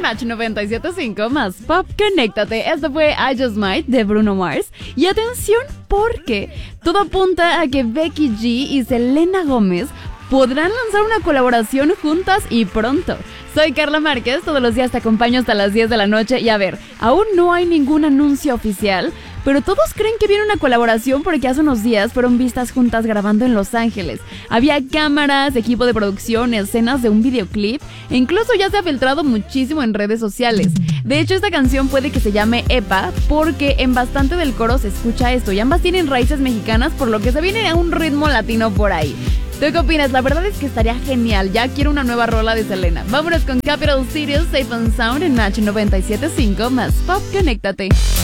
Match 97.5 más Pop, conéctate. Esto fue I Just Might de Bruno Mars. Y atención porque todo apunta a que Becky G y Selena Gómez podrán lanzar una colaboración juntas y pronto. Soy Carla Márquez, todos los días te acompaño hasta las 10 de la noche y a ver, aún no hay ningún anuncio oficial, pero todos creen que viene una colaboración porque hace unos días fueron vistas juntas grabando en Los Ángeles. Había cámaras, equipo de producción, escenas de un videoclip e incluso ya se ha filtrado muchísimo en redes sociales. De hecho, esta canción puede que se llame Epa porque en bastante del coro se escucha esto y ambas tienen raíces mexicanas, por lo que se viene a un ritmo latino por ahí. ¿Tú qué opinas? La verdad es que estaría genial. Ya quiero una nueva rola de Selena. Vámonos con Capital Cities, Safe and Sound en Match 97.5 más Pop, conéctate.